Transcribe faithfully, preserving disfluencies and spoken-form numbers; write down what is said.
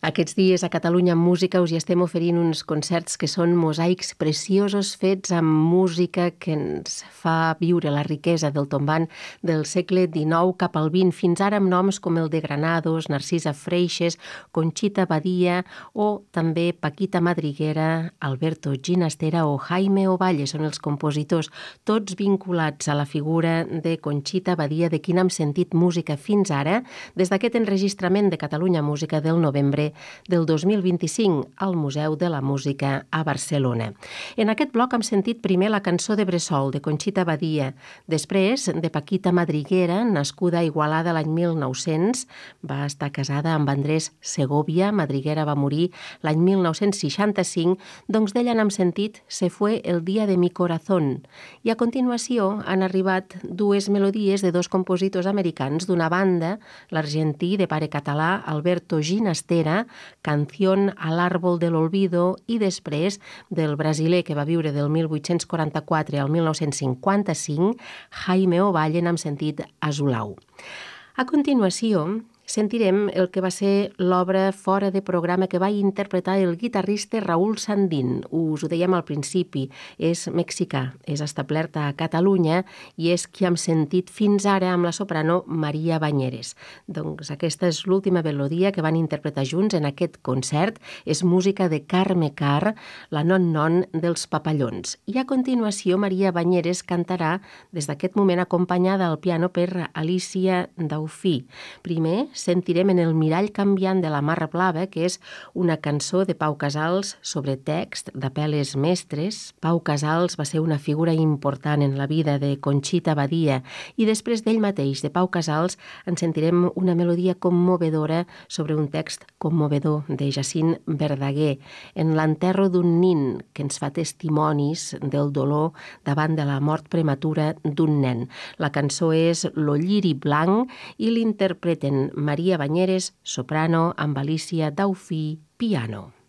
Aquests dies a Catalunya Música us hi estem oferint uns concerts que són mosaics preciosos fets amb música que ens fa viure la riquesa del tombant del segle dinou cap al vint, fins ara amb noms com el de Granados, Narcisa Freixes, Conxita Badia o també Paquita Madriguera, Alberto Ginastera o Jaime Ovalle són els compositors, tots vinculats a la figura de Conxita Badia, de qui n'hem sentit música fins ara, des d'aquest enregistrament de Catalunya Música del novembre del dos mil vint-i-cinc al Museu de la Música a Barcelona. En aquest bloc hem sentit primer la cançó de Bressol, de Conxita Badia, després de Paquita Madriguera, nascuda a Igualada l'any mil nou-cents, va estar casada amb Andrés Segovia, Madriguera va morir l'any mil nou-cents seixanta-cinc, doncs d'ella n'hem sentit Se fue el día de mi corazón. I a continuació han arribat dues melodies de dos compositors americans, d'una banda, l'argentí de pare català Alberto Ginastera, Canción al árbol del olvido, i després del brasiler que va viure del mil vuit-cents quaranta-quatre al mil nou-cents cinquanta-cinc, Jaime Ovalle, n'hem sentit Azulau. A continuació, sentirem el que va ser l'obra fora de programa que va interpretar el guitarrista Raúl Sandín. Us ho dèiem al principi, és mexicà, és establert a Catalunya i és qui hem sentit fins ara amb la soprano Maria Banyeres. Doncs aquesta és l'última melodia que van interpretar junts en aquest concert. És música de Carme Carr, la non-non dels Papallons. I a continuació Maria Banyeres cantarà des d'aquest moment acompanyada al piano per Alicia Daufí. Primer, sentirem en el mirall canviant de la Mar Blava, que és una cançó de Pau Casals sobre text d'Apel·les Mestres. Pau Casals va ser una figura important en la vida de Conxita Badia i després d'ell mateix, de Pau Casals, en sentirem una melodia commovedora sobre un text commovedor de Jacint Verdaguer, en l'enterro d'un nin que ens fa testimonis del dolor davant de la mort prematura d'un nen. La cançó és Lo lliri blanc i l'interpreten Maria Banyeres, soprano, amb Alicia Daufí, piano.